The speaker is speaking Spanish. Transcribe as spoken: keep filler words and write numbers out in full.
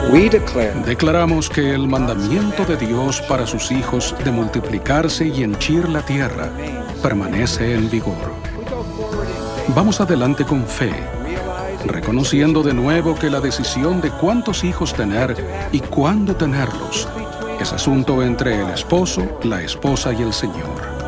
Declaramos que el mandamiento de Dios para sus hijos de multiplicarse y henchir la tierra permanece en vigor. Vamos adelante con fe, reconociendo de nuevo que la decisión de cuántos hijos tener y cuándo tenerlos es asunto entre el esposo, la esposa y el Señor.